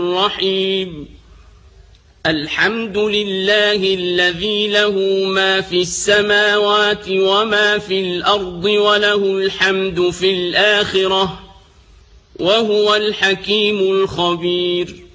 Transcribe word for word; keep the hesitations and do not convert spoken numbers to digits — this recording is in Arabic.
الرحيم الحمد لله الذي له ما في السماوات وما في الأرض وله الحمد في الآخرة وهو الحكيم الخبير.